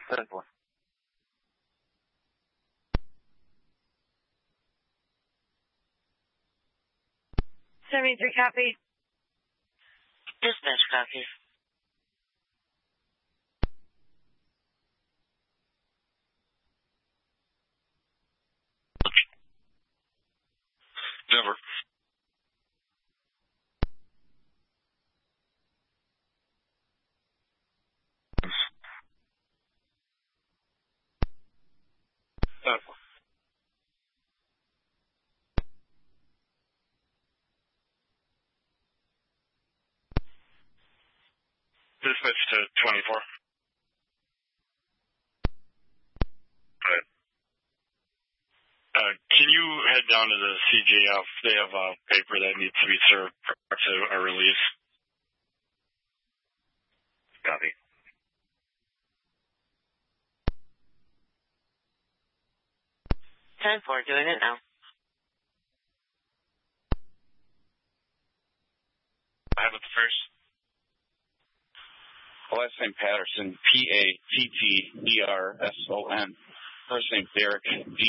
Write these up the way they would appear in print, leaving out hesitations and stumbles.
7-4. 73 copy. Dispatch copy. Denver. Dispatch to 24. Right. Can you head down to the CJF? They have a paper that needs to be served prior to a release. Copy. Time for doing it now. I have it first. Last name Patterson, Patterson. First name Derek,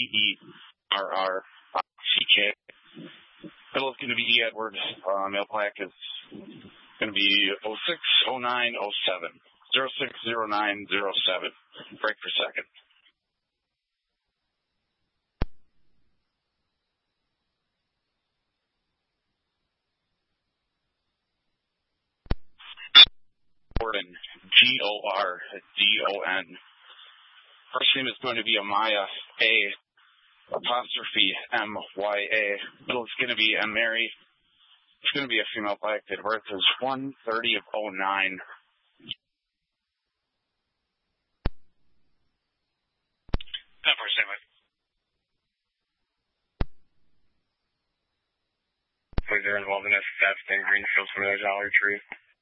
Derrck. Middle is going to be E. Edwards. Mail plaque is going to be 060907. 060907. Break for second. Gordon, Gordon. First name is going to be Amaya, A''Mya. Middle is going to be Mary. It's going to be a female black. Date of birth is 1/30/09. Time for statement. Was there involved in a theft in Greenfield from the Dollar Tree?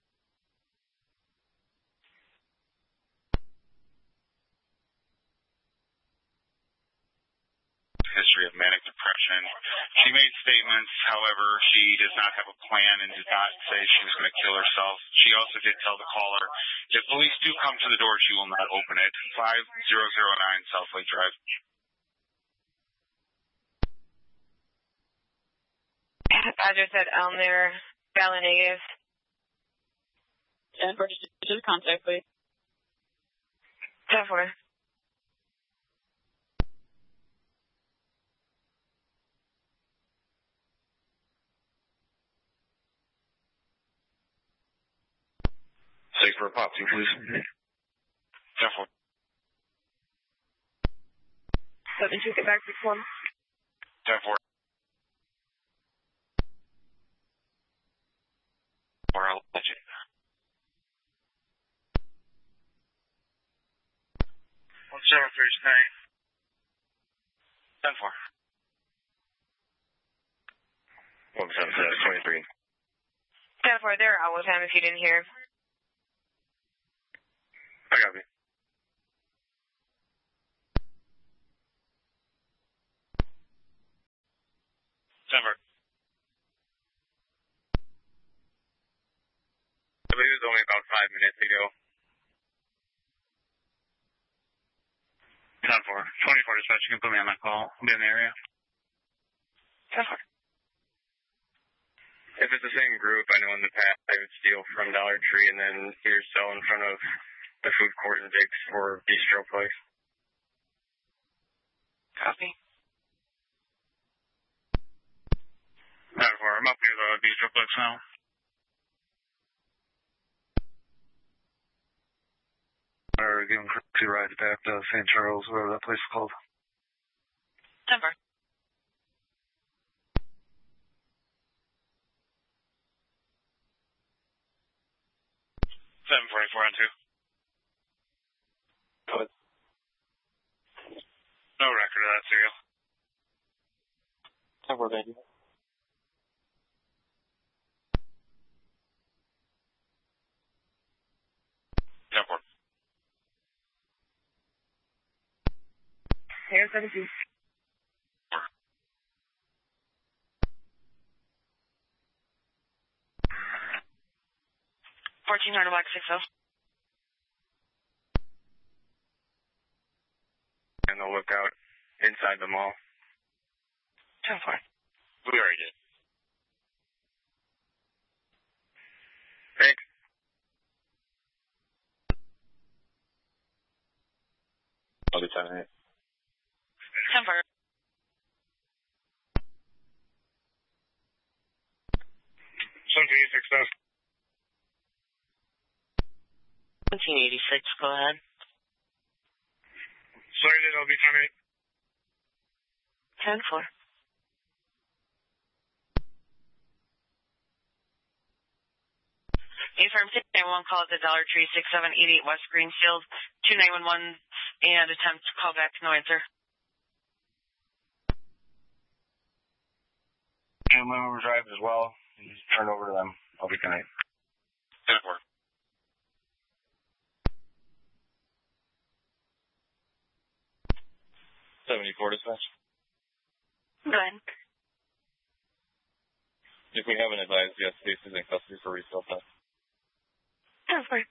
History of manic depression. She made statements, however, she does not have a plan and did not say she was going to kill herself. She also did tell the caller, if police do come to the door, she will not open it. 5009 South Lake Drive. Address at Elmer, Valley Negative. And register to the contact, please. 10-4. Safe for a pop, please. 10-4. 7-2, get back to 1. 10-4. Or I'll let you. 1739. 10-4. 17723. 10-4, they're out with time if you didn't hear. I got you. 10-4. I believe it was only about 5 minutes ago. 10-4. 24 dispatch, you can put me on my call. I'll be in the area. 10-4. If it's the same group, I know in the past I would steal from Dollar Tree and then here sell in front of the food court in Diggs for Bistro Place. Copy. 10-4. I'm up near the Bistro Place now. Or give them 2 rides back to St. Charles, whatever that place is called. 10-4. 744 on 2. Good. No record of that serial. 10-4, baby. 10-4. Here, 17. 1400 Black 60. on the lookout inside the mall. 10-4. We already did. Thanks. I'll be 10-8. 10-4. Something 86,000. 1786, go ahead. Sighted, I'll be 10-8. 10-4. Affirm 691 call at the Dollar Tree 6788 West Greenfield 2911 and attempt to call back, no answer. And Limber Drive as well. You just turn over to them. I'll be 10-8. 10-4. Dispatch. Go ahead. If we haven't advised, yes, Stacy's in custody for resale test. 10-4.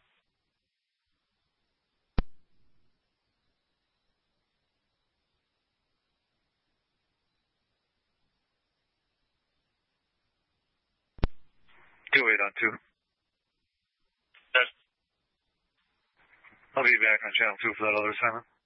Two 8-on-2. I'll be back on channel 2 for that other assignment.